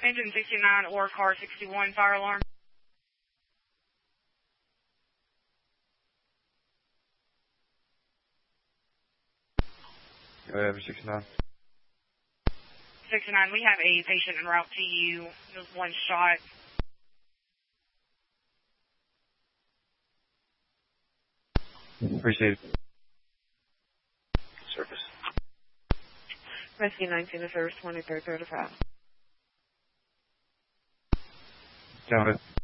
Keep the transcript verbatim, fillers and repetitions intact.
Engine sixty-nine or car sixty-one, fire alarm. Go ahead, sixty-nine. sixty-nine, we have a patient en route to you. Just one shot. Appreciate it. Service. Rescue nineteen to service twenty-third thirty-five. Got it.